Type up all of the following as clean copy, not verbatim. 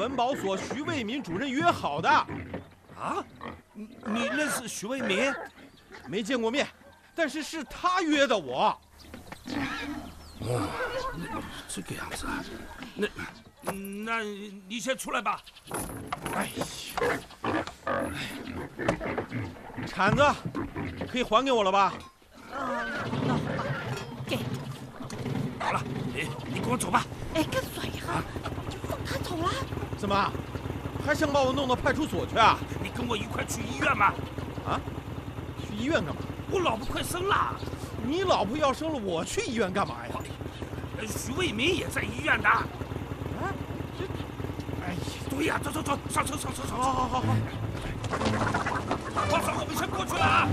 本保所徐卫民主任约好的。 啊？你认识徐卫民？ 没见过面，但是是他约的我。 哦，这个样子啊。那你先出来吧。 哎呀，铲子可以还给我了吧？ 那好吧，给。 好了，你跟我走吧。 哎，跟随哈，他走了。 怎么，还想把我弄到派出所去啊？ 你跟我一块去医院吧。 啊？去医院干嘛？ 我老婆快生了。 你老婆要生了，我去医院干嘛呀？ 徐卫民也在医院的。啊？ 这，哎呀， 对呀，走，上车。 好。 王嫂，我们先过去了啊。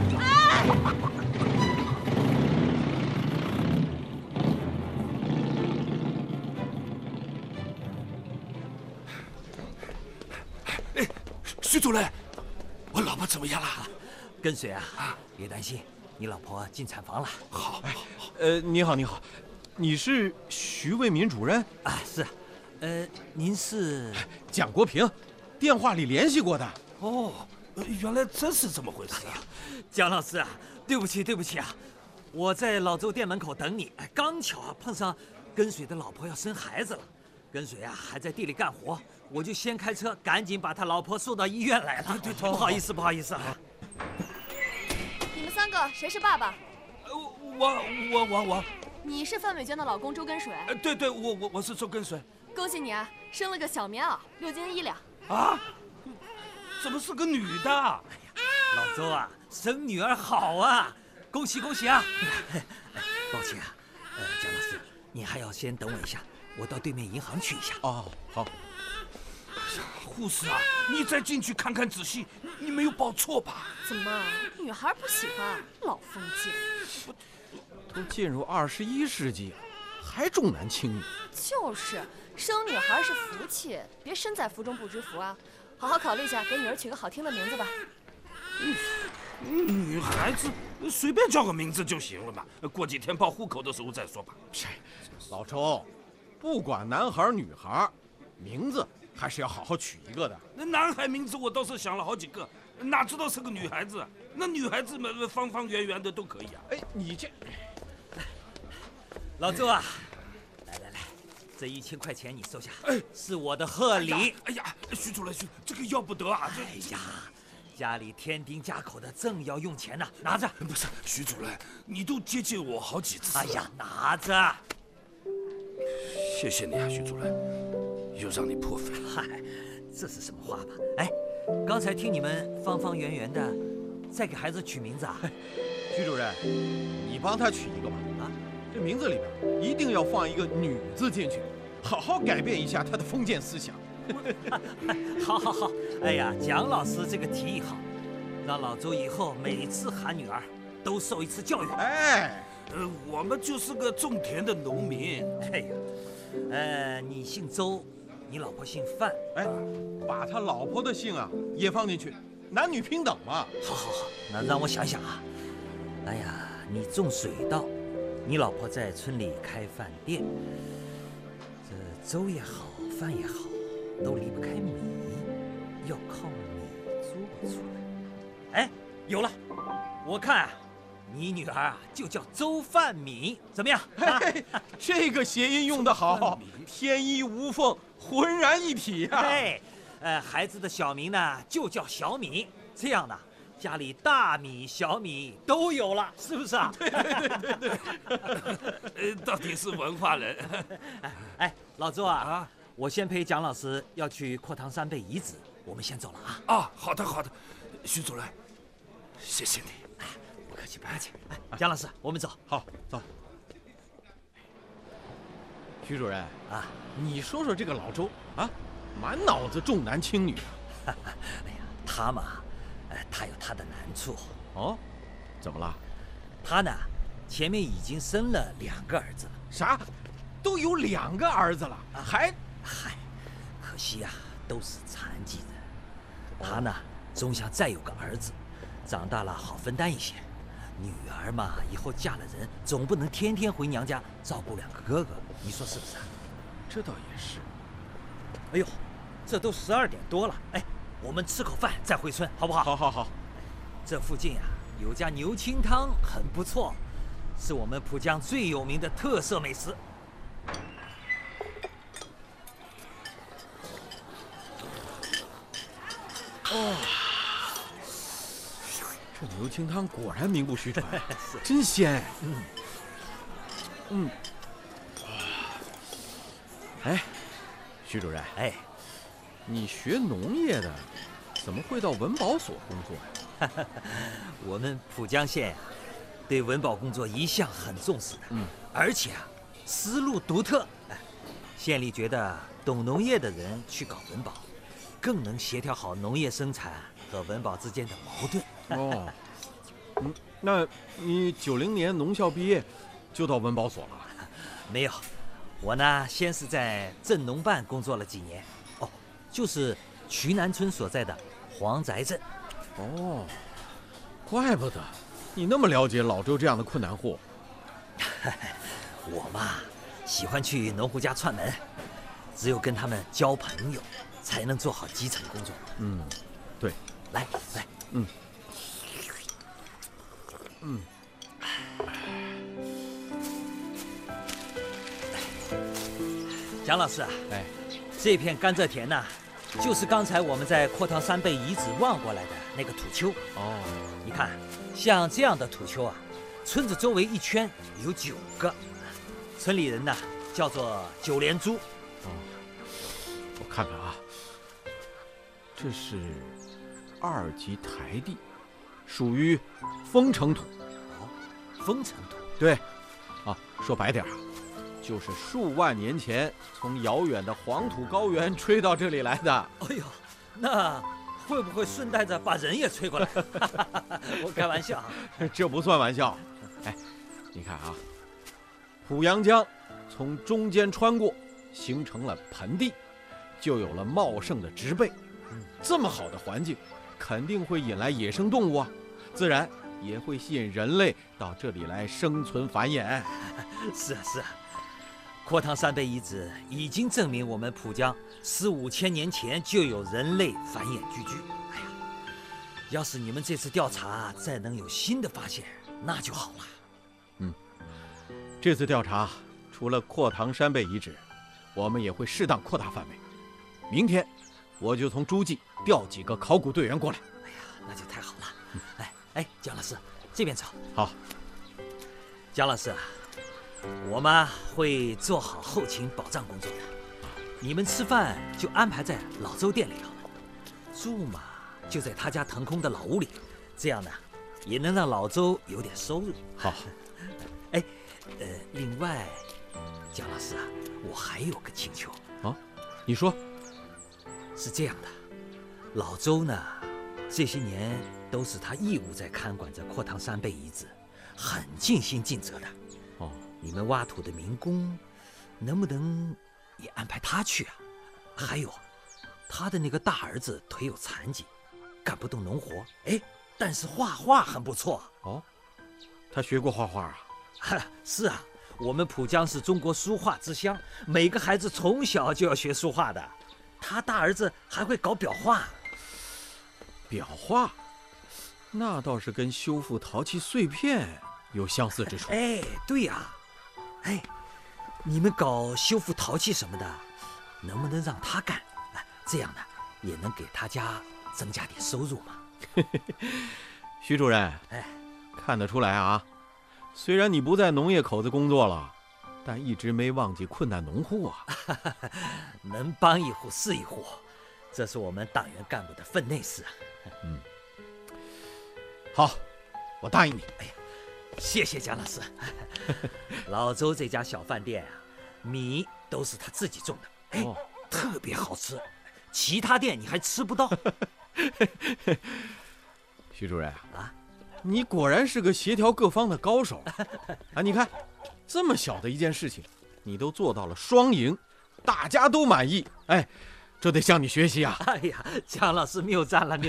哎，徐主任，我老婆怎么样了？ 跟随啊，别担心，你老婆进产房了。 好。 你好，你是徐卫民主任啊？是。您是蒋国平，电话里联系过的。 哦，原来真是这么回事啊！ 蒋老师啊，对不起啊，我在老周店门口等你，刚巧碰上跟随的老婆要生孩子了，跟随啊还在地里干活，我就先开车赶紧把他老婆送到医院来了。对，不好意思啊。 你们三个谁是爸爸？ 我。 你是范美娟的老公周根水。 对，我是周根水。 恭喜你啊，生了个小棉袄，6斤1两。 啊？怎么是个女的？ 老周啊，生女儿好啊，恭喜啊！抱歉啊，蒋老师，你还要先等我一下，我到对面银行去一下。 哦，好。 护士啊，你再进去看看仔细，你没有报错吧？ 怎么，女孩不喜欢老封建？ 都进入21世纪了，还重男轻女。 就是，生女孩是福气，别身在福中不知福啊！好好考虑一下，给女儿取个好听的名字吧。 女孩子随便叫个名字就行了嘛，过几天报户口的时候再说吧。 老周，不管男孩女孩，名字还是要好好取一个的。 那男孩名字我倒是想了好几个，哪知道是个女孩子？那女孩子们方方圆圆的都可以啊。 哎，你这， 老周啊，来，这1000块钱你收下，是我的贺礼。 哎呀，徐主任，这个要不得啊！ 哎呀，家里添丁加口的，正要用钱呢，拿着。 不是，徐主任，你都接见我好几次。 哎呀，拿着。 谢谢你啊，徐主任，又让你破费。 嗨，这是什么话吧？哎，刚才听你们方方圆圆的，在给孩子取名字啊？ 徐主任，你帮他取一个吧。啊，这名字里边一定要放一个女字进去，好好改变一下他的封建思想。 好。哎呀，蒋老师这个提议好，让老周以后每次喊女儿都受一次教育。 哎， 我们就是个种田的农民。 哎呀，你姓周，你老婆姓范。 哎，把他老婆的姓啊也放进去，男女平等嘛。 好，那让我想想啊。哎呀，你种水稻，你老婆在村里开饭店，这粥也好，饭也好，都离不开米，要靠你做出来。哎，有了，我看啊，你女儿啊就叫周范米，怎么样？ 这个谐音用得好，天衣无缝，浑然一体啊！ 对，孩子的小名呢就叫小米，这样呢，家里大米小米都有了，是不是啊？ 对。到底是文化人。 哎，老周啊，我先陪蒋老师要去阔堂山背遗址，我们先走了啊。 啊，好的，徐主任，谢谢你。 不客气。哎，蒋老师，我们走。 好，走。徐主任啊， 你说说这个老周啊，满脑子重男轻女啊。 哎呀，他嘛，他有他的难处。 哦，怎么了？ 他呢，前面已经生了2个儿子了。 啥？都有2个儿子了，还？ 嗨，可惜呀，都是残疾人。他呢，总想再有个儿子，长大了好分担一些。女儿嘛，以后嫁了人，总不能天天回娘家照顾2个哥哥，你说是不是啊？ 这倒也是。 哎呦， 这都12点多了。哎，我们吃口饭再回村，好不好？ 好好好。 这附近啊有家牛清汤很不错，是我们浦江最有名的特色美食。 哦，这牛清汤果然名不虚传，真鲜。哎，徐主任， 哎， 你学农业的，怎么会到文保所工作呀？ 我们浦江县呀，对文保工作一向很重视的，而且啊，思路独特。县里觉得懂农业的人去搞文保，更能协调好农业生产和文保之间的矛盾。 哦，那你90年农校毕业就到文保所了？ 没有，我呢先是在镇农办工作了几年，就是渠南村所在的黄宅镇。 哦，怪不得你那么了解老周这样的困难户。 我嘛，喜欢去农户家串门，只有跟他们交朋友，才能做好基层工作。 对， 来，蒋老师啊， 哎， 这片甘蔗田呐，就是刚才我们在阔塘山背遗址望过来的那个土丘。 哦， 你看，像这样的土丘啊，村子周围一圈有9个，村里人呢叫做9连珠。 我看看啊，这是2级台地，属于丰城土。 丰城土。 对，说白点啊，就是数万年前从遥远的黄土高原吹到这里来的。 哎呦，那会不会顺带着把人也吹过来？我开玩笑啊。 这不算玩笑。哎，你看啊，濮阳江从中间穿过，形成了盆地，就有了茂盛的植被。这么好的环境，肯定会引来野生动物啊，自然也会吸引人类到这里来生存繁衍。 是啊，阔塘山背遗址已经证明我们浦江4、5千年前就有人类繁衍聚居。哎呀，要是你们这次调查再能有新的发现，那就好了。 这次调查除了阔塘山背遗址，我们也会适当扩大范围。明天我就从诸暨调几个考古队员过来。 哎呀，那就太好了。哎，蒋老师，这边走。 好， 蒋老师啊，我们会做好后勤保障工作的。你们吃饭就安排在老周店里好了，住嘛就在他家腾空的老屋里，这样呢也能让老周有点收入。 好。 哎，另外，蒋老师啊，我还有个请求。 你说。 是这样的，老周呢，这些年都是他义务在看管着阔塘山背遗址，很尽心尽责的。你们挖土的民工，能不能也安排他去啊？还有，他的那个大儿子腿有残疾，干不动农活，但是画画很不错。 他学过画画啊？ 是啊，我们浦江是中国书画之乡，每个孩子从小就要学书画的。他大儿子还会搞裱画。 裱画，那倒是跟修复陶器碎片有相似之处。 对呀。你们搞修复陶器什么的，能不能让他干？这样呢，也能给他家增加点收入嘛。 徐主任，看得出来啊，虽然你不在农业口子工作了，但一直没忘记困难农户啊。 能帮一户是一户，这是我们党员干部的分内事啊。 好，我答应你。 谢谢蒋老师。老周这家小饭店啊，米都是他自己种的，特别好吃，其他店你还吃不到。 徐主任你果然是个协调各方的高手啊！你看，这么小的一件事情，你都做到了双赢，大家都满意。这得向你学习啊！ 蒋老师谬赞了。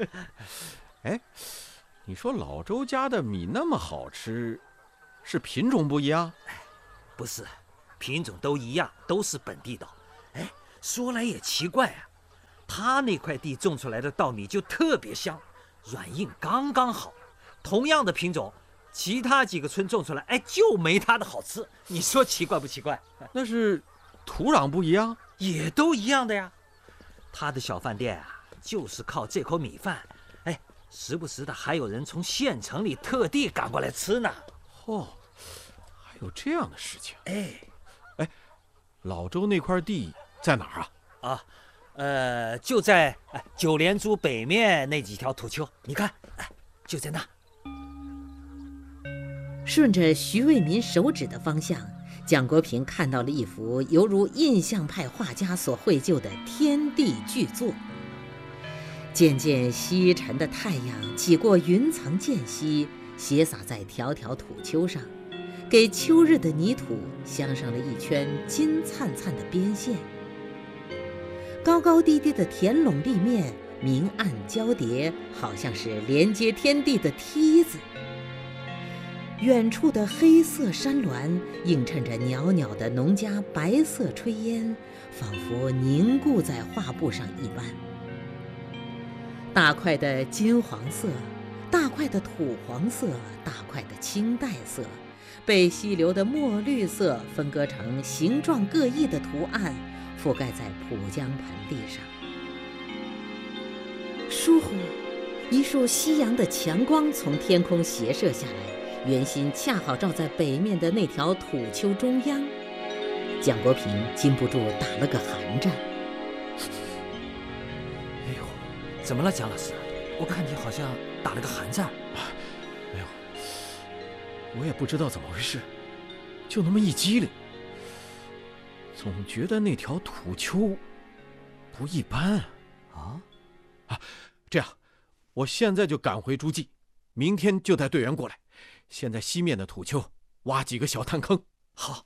你说老周家的米那么好吃，是品种不一样？ 不是，品种都一样，都是本地稻。说来也奇怪啊， 他那块地种出来的稻米就特别香，软硬刚刚好。同样的品种，其他几个村种出来，哎，就没他的好吃。你说奇怪不奇怪？ 那是土壤不一样， 也都一样的呀。他的小饭店啊，就是靠这口米饭，哎，时不时的还有人从县城里特地赶过来吃呢。 哦，还有这样的事情。 哎， 老周那块地在哪儿啊？ 就在九连珠北面那几条土丘，你看，就在那。 顺着徐为民手指的方向，蒋国平看到了一幅犹如印象派画家所绘就的天地巨作。渐渐西沉的太阳挤过云层间隙，斜洒在条条土丘上，给秋日的泥土镶上了一圈金灿灿的边线。高高低低的田垄地面明暗交叠，好像是连接天地的梯子。远处的黑色山峦映衬着袅袅的农家白色炊烟，仿佛凝固在画布上一般。大块的金黄色，大块的土黄色，大块的青黛色，被溪流的墨绿色分割成形状各异的图案，覆盖在浦江盆地上。疏忽，一束夕阳的强光从天空斜射下来，圆心恰好照在北面的那条土丘中央。蒋国平禁不住打了个寒战。 哎呦，怎么了，蒋老师？我看你好像打了个寒战。 没有，我也不知道怎么回事，就那么一激灵，总觉得那条土丘不一般啊！这样，我现在就赶回诸暨，明天就带队员过来，先在西面的土丘挖几个小探坑。 好。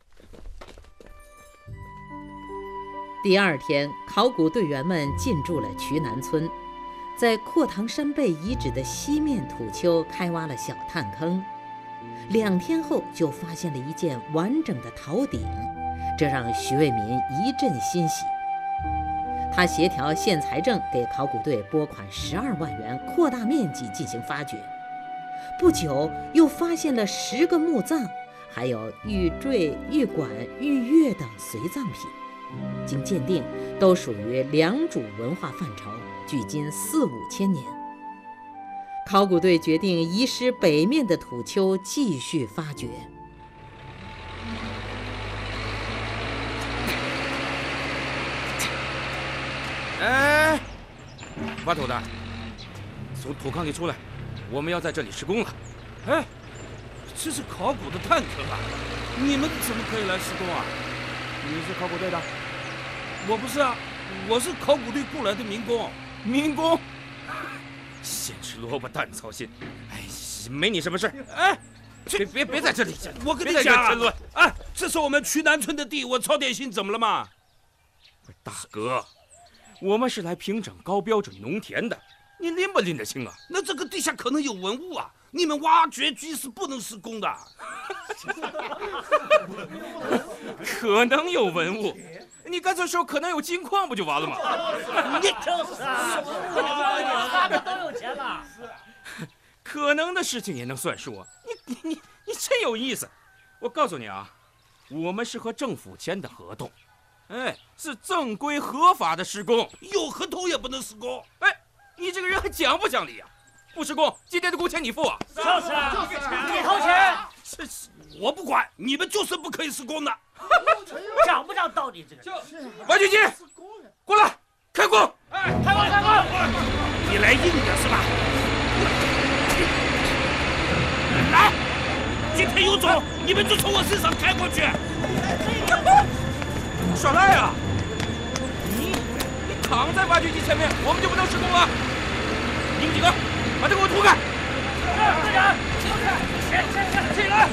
第二天，考古队员们进驻了渠南村，在阔塘山背遗址的西面土丘开挖了小探坑。2天后，就发现了一件完整的陶鼎，这让徐为民一阵欣喜。他协调县财政给考古队拨款12万元，扩大面积进行发掘。不久，又发现了10个墓葬，还有玉坠、玉管、玉钺等随葬品。经鉴定，都属于良渚文化范畴，距今4、5千年。考古队决定移师北面的土丘继续发掘。 哎，挖土的，从土坑里出来，我们要在这里施工了。哎，这是考古的探坑啊，你们怎么可以来施工啊？ 你是考古队的？ 我不是啊，我是考古队雇来的民工。民工？先吃萝卜淡操心。哎，没你什么事。哎，别在这里，我跟你讲啊，哎，这是我们渠南村的地，我操点心怎么了嘛？大哥，我们是来平整高标准农田的，你拎不拎得清啊？那这个地下可能有文物啊，你们挖掘局是不能施工的。可能有文物，你干脆说可能有金矿不就完了吗？ 你就是啊，他们都有钱了。 可能的事情也能算数，你真有意思。我告诉你啊，我们是和政府签的合同，哎，是正规合法的施工，有合同也不能施工。哎，你这个人还讲不讲理啊？不施工，今天的工钱你付啊？ 就是啊，你掏钱。 我不管，你们就是不可以施工的。 讲不讲道理？这个挖掘机，过来开工！ 哎，开工！ 你来硬的是吧？来，今天有种，你们就从我身上开过去。耍赖啊！你躺在挖掘机前面，我们就不能施工了。你们几个把这给我拖开！队长，起来！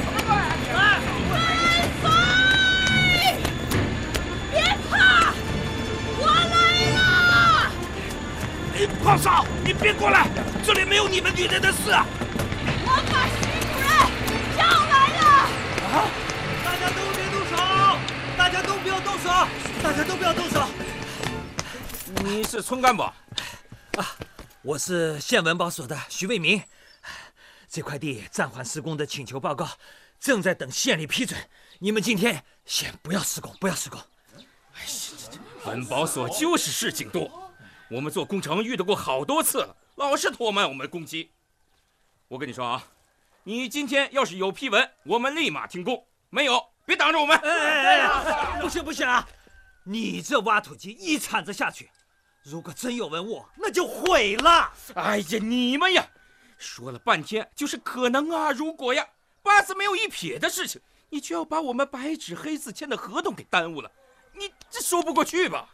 别怕，我来了！ 胖少，你别过来，这里没有你们女人的事。 我把徐主任叫来了。 啊！大家都别动手！大家都不要动手！大家都不要动手！ 你是村干部？ 我是县文保所的徐卫民。这块地暂缓施工的请求报告正在等县里批准，你们今天先不要施工，不要施工。 哎呀，文保所就是事情多，我们做工程遇到过好多次了，老是拖慢我们工期。我跟你说啊，你今天要是有批文，我们立马停工；没有，别挡着我们。 不行不行啊！你这挖土机一铲子下去，如果真有文物，那就毁了。 哎呀，你们呀，说了半天就是可能啊，如果呀，八字没有一撇的事情，你就要把我们白纸黑字签的合同给耽误了，你这说不过去吧？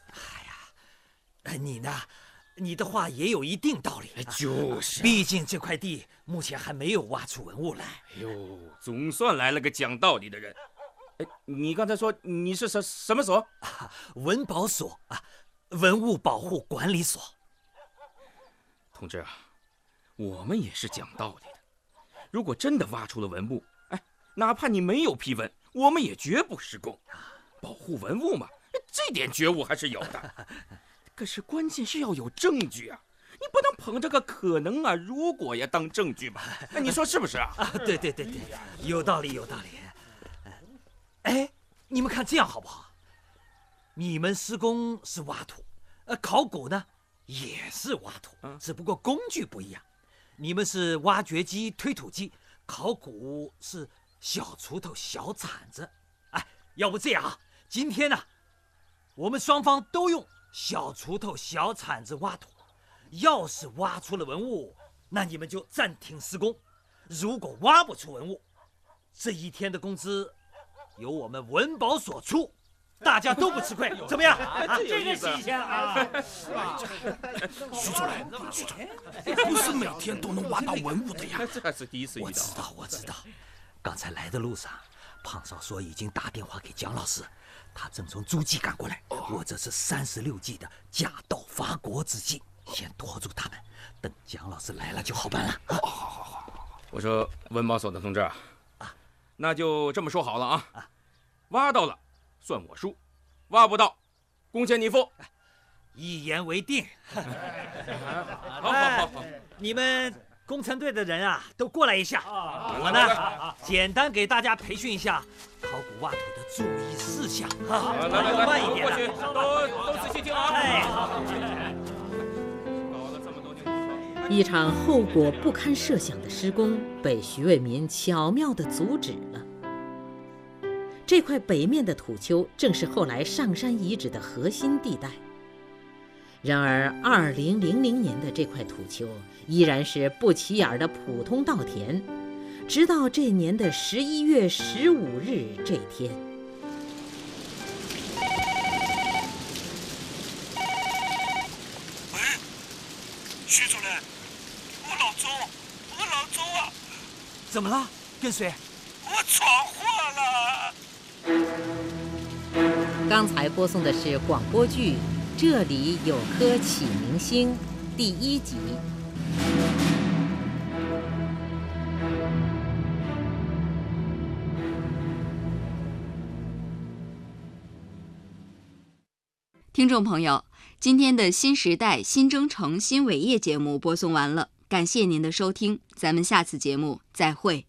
你呢？你的话也有一定道理。 就是， 毕竟这块地目前还没有挖出文物来。 哎呦，总算来了个讲道理的人。哎，你刚才说你是什么所？ 文保所啊，文物保护管理所。 同志啊，我们也是讲道理的。如果真的挖出了文物，哎，哪怕你没有批文，我们也绝不施工。保护文物嘛，这点觉悟还是有的。可是关键是要有证据啊，你不能捧着个可能啊、如果呀当证据吧？那你说是不是啊？ 对，有道理有道理。哎，你们看这样好不好？你们施工是挖土，考古呢也是挖土，只不过工具不一样。你们是挖掘机、推土机，考古是小锄头、小铲子。哎，要不这样啊，今天呢，我们双方都用小锄头、小铲子挖土。要是挖出了文物，那你们就暂停施工；如果挖不出文物，这一天的工资由我们文保所出，大家都不吃亏，怎么样？ 这个新鲜啊！ 徐主任，不是每天都能挖到文物的呀。 这还是第一次遇到。 我知道。刚才来的路上，胖少说已经打电话给蒋老师，他正从诸暨赶过来。我这是36计的假道伐国之计，先拖住他们，等蒋老师来了就好办了。 好。我说文保所的同志啊，那就这么说好了啊，挖到了算我输，挖不到工钱你付， 一言为定。 好， 你们工程队的人啊，都过来一下。我呢，简单给大家培训一下考古挖土的注意事项。 来， 慢一点， 过去，都仔细听啊。 一场后果不堪设想的施工被徐卫民巧妙地阻止了。这块北面的土丘正是后来上山遗址的核心地带。然而2000年的这块土丘依然是不起眼的普通稻田，直到这年的11月15日这天。 喂，徐主任，我老周啊！ 怎么了？跟谁？ 我闯祸了！ 刚才播送的是广播剧《这里有颗启明星》第1集。 听众朋友，今天的新时代新征程新伟业节目播送完了，感谢您的收听，咱们下次节目再会。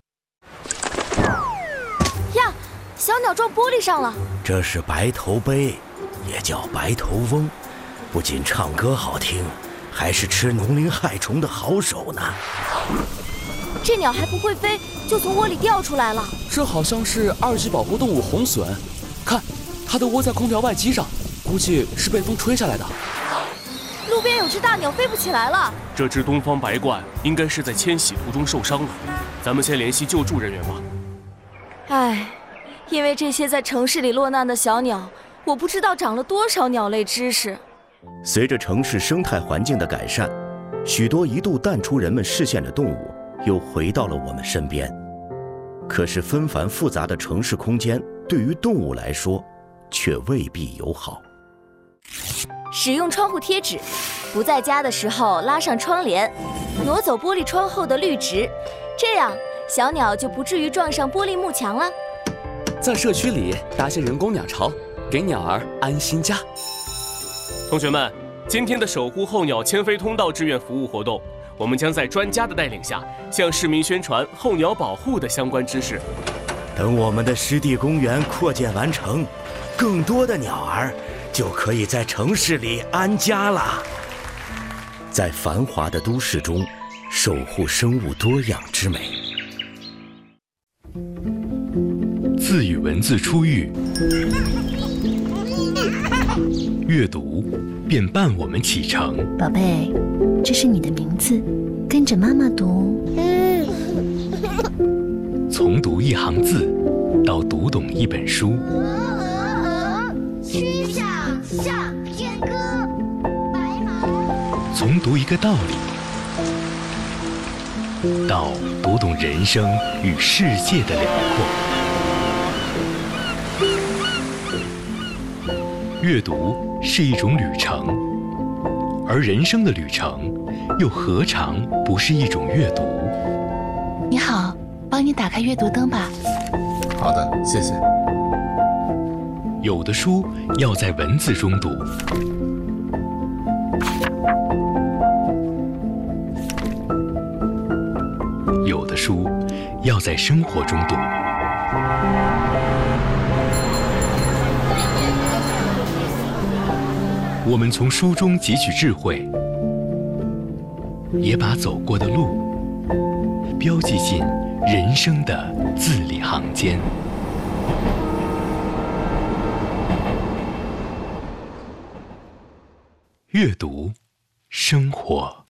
呀，小鸟撞玻璃上了。 这是白头鹎，也叫白头翁，不仅唱歌好听，还是吃农林害虫的好手呢。 这鸟还不会飞，就从窝里掉出来了。 这好像是2级保护动物红隼，看，它都窝在空调外机上，估计是被风吹下来的。 路边有只大鸟飞不起来了。 这只东方白鹳应该是在迁徙途中受伤了，咱们先联系救助人员吧。 唉，因为这些在城市里落难的小鸟，我不知道长了多少鸟类知识。 随着城市生态环境的改善，许多一度淡出人们视线的动物又回到了我们身边。可是纷繁复杂的城市空间对于动物来说却未必友好。 使用窗户贴纸，不在家的时候拉上窗帘，挪走玻璃窗后的绿植，这样小鸟就不至于撞上玻璃幕墙了。 在社区里搭些人工鸟巢，给鸟儿安心家。同学们， 今天的守护候鸟迁飞通道志愿服务活动，我们将在专家的带领下，向市民宣传候鸟保护的相关知识。 等我们的湿地公园扩建完成，更多的鸟儿就可以在城市里安家了。在繁华的都市中，守护生物多样之美。 自与文字初遇，阅读便伴我们启程。 宝贝，这是你的名字，跟着妈妈读。 从读一行字，到读懂一本书。 曲项向天歌，白马。 从读一个道理，到读懂人生与世界的辽阔。阅读是一种旅程，而人生的旅程又何尝不是一种阅读？ 你好，帮你打开阅读灯吧。 好的，谢谢。 有的书要在文字中读，有的书要在生活中读。我们从书中汲取智慧，也把走过的路标记进人生的字里行间。阅读，生活。